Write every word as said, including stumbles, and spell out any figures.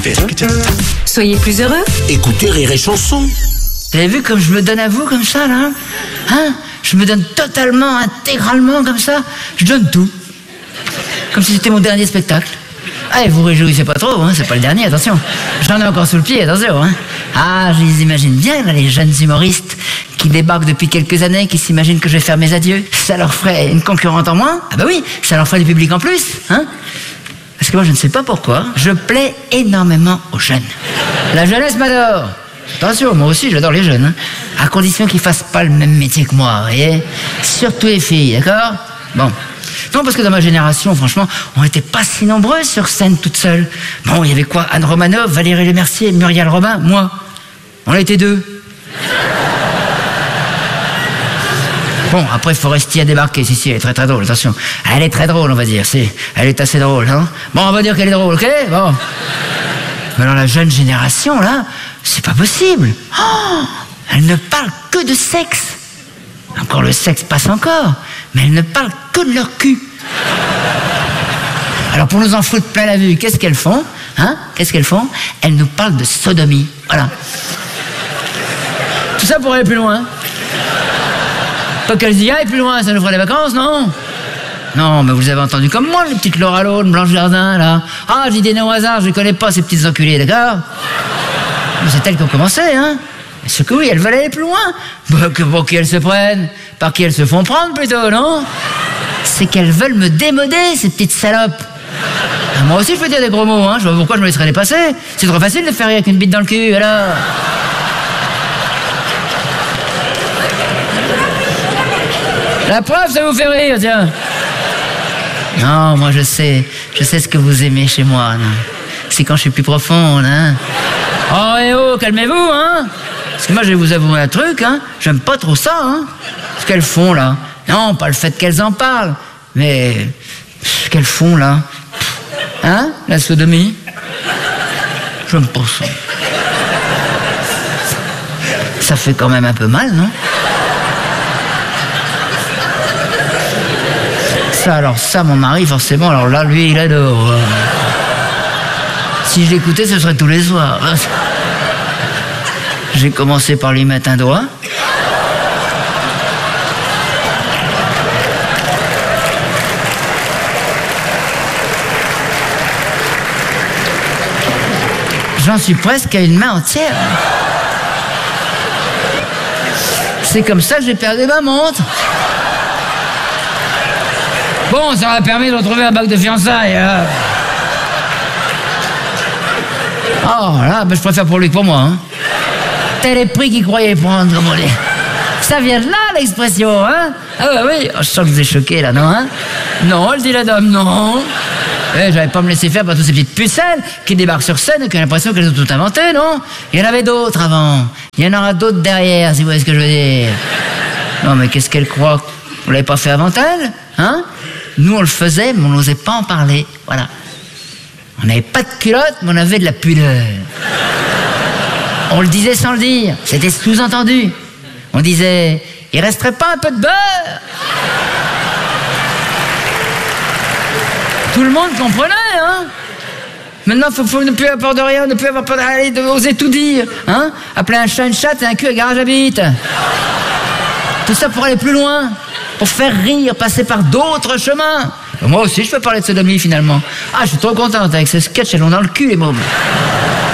Soyez plus heureux. Écoutez Rire et Chanson. Vous avez vu comme je me donne à vous comme ça, là? Hein? Je me donne totalement, intégralement comme ça. Je donne tout. Comme si c'était mon dernier spectacle. Ah, et vous réjouissez pas trop, hein? C'est pas le dernier, attention. J'en ai encore sous le pied, attention, hein? Ah, je les imagine bien, là, les jeunes humoristes qui débarquent depuis quelques années, qui s'imaginent que je vais faire mes adieux. Ça leur ferait une concurrente en moins? Ah bah oui, ça leur ferait du public en plus, hein? Parce que moi, je ne sais pas pourquoi, je plais énormément aux jeunes. La jeunesse m'adore. Attention, moi aussi, j'adore les jeunes, hein? À condition qu'ils fassent pas le même métier que moi, vous voyez? Surtout les filles, d'accord? Bon. Non, parce que dans ma génération, franchement, on n'était pas si nombreux sur scène toute seule. Bon, il y avait quoi? Anne Romanoff, Valérie Lemercier, Muriel Robin, moi. On était deux. Bon, après, Foresti a débarqué. Si, si, elle est très très drôle, attention. Elle est très drôle, on va dire. Si, elle est assez drôle, hein. Bon, on va dire qu'elle est drôle, ok? Bon. Mais alors, la jeune génération, là, c'est pas possible. Oh, elle ne parle que de sexe. Encore le sexe passe encore, mais elles ne parlent que de leur cul. Alors pour nous en foutre plein la vue, qu'est-ce qu'elles font? Hein? Qu'est-ce qu'elles font? Elles nous parlent de sodomie. Voilà. Tout ça pour aller plus loin. Pas qu'elles y aillent plus loin, ça nous fera des vacances, non? Non, mais vous avez entendu comme moi, les petites Laura Lone, Blanche Gardin, là. Ah, j'ai des noms au hasard, je ne connais pas ces petites enculées, d'accord? Mais c'est elles qui ont commencé, hein? Ce que oui, elles veulent aller plus loin. Bah, que pour qui elles se prennent? Par qui elles se font prendre plutôt, non? C'est qu'elles veulent me démoder, ces petites salopes. Ah, moi aussi, je peux dire des gros mots, hein. Je vois pourquoi je me laisserais les passer. C'est trop facile de faire rire avec une bite dans le cul, alors. La preuve, ça vous fait rire, tiens. Non, moi je sais, je sais ce que vous aimez chez moi, non. C'est quand je suis plus profonde, hein. Oh, et oh, calmez-vous, hein. Parce que moi, je vais vous avouer un truc, hein. J'aime pas trop ça, hein. Ce qu'elles font, là. Non, pas le fait qu'elles en parlent, mais ce qu'elles font, là. Hein, la sodomie. J'aime pas ça. Ça fait quand même un peu mal, non? Ça, alors ça, mon mari, forcément, alors là, lui, il adore. Si je l'écoutais, ce serait tous les soirs. J'ai commencé par lui mettre un doigt. J'en suis presque à une main entière. C'est comme ça que j'ai perdu ma montre. Bon, ça m'a permis de retrouver un bac de fiançailles. Hein. Oh là, ben je préfère pour lui que pour moi. Hein. Tel est prix qu'il croyait prendre, comme on dit. Ça vient de là, l'expression, hein? Ah bah oui, oh, je sens que vous êtes choqués, là, non, hein? Non, elle dit la dame, non. Eh, j'allais pas me laisser faire par toutes ces petites pucelles qui débarquent sur scène et qui ont l'impression qu'elles ont tout inventé, non? Il y en avait d'autres avant. Il y en aura d'autres derrière, si vous voyez ce que je veux dire. Non, mais qu'est-ce qu'elle croit? Vous l'avez pas fait avant elle? Hein? Nous, on le faisait, mais on n'osait pas en parler. Voilà. On n'avait pas de culotte, mais on avait de la pudeur. On le disait sans le dire. C'était sous-entendu. On disait, il resterait pas un peu de beurre? Tout le monde comprenait, hein? Maintenant, il faut, faut ne plus avoir peur de rien, ne plus avoir peur d'aller, d'oser tout dire, hein? Appeler un chat une chatte et un cul à garage à bite. Tout ça pour aller plus loin, pour faire rire, passer par d'autres chemins. Moi aussi, je peux parler de sodomie, finalement. Ah, je suis trop contente avec ce sketch, elles l'ont dans le cul, les mômes.